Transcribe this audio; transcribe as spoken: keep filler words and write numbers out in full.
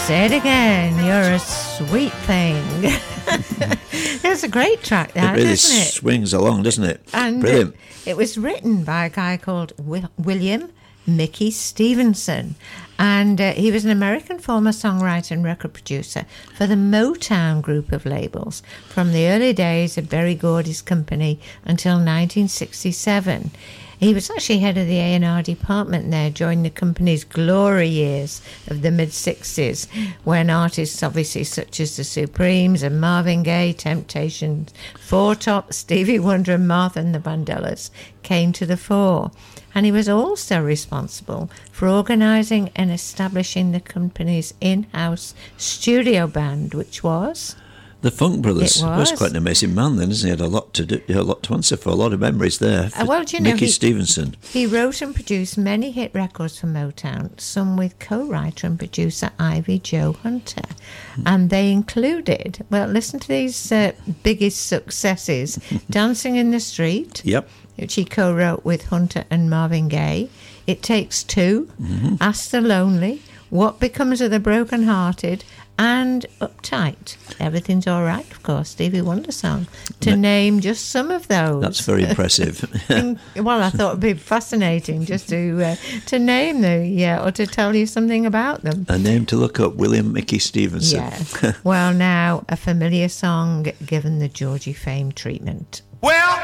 Say it again, you're a sweet thing. It's a great track, that, it really isn't it? swings along, doesn't it? And Brilliant. It, it was written by a guy called Wi- William Mickey Stevenson, and uh, he was an American former songwriter and record producer for the Motown group of labels from the early days of Berry Gordy's company until nineteen sixty-seven. He was actually head of the A and R department there during the company's glory years of the mid-sixties, when artists obviously such as the Supremes and Marvin Gaye, Temptations, Four Top, Stevie Wonder and Martha and the Vandellas came to the fore. And he was also responsible for organising and establishing the company's in-house studio band, which was... The Funk Brothers. It was. was quite an amazing man then, isn't he? He had a lot to do, a lot to answer for, a lot of memories there. Uh, well, do you know, Mickey he, Stevenson. He wrote and produced many hit records for Motown, some with co-writer and producer Ivy Jo Hunter. And they included, well, listen to these uh, biggest successes. Dancing in the Street, Yep. which he co-wrote with Hunter and Marvin Gaye. It Takes Two, Mm-hmm. Ask the Lonely, What Becomes of the Broken Hearted, and Uptight. Everything's All Right, of course, Stevie Wonder song, to No. name just some of those. That's very impressive. Well, I thought it'd be fascinating just to uh, to name them, yeah, or to tell you something about them. A name to look up, William Mickey Stevenson. Yeah. Well, now, a familiar song given the Georgie fame treatment. Well,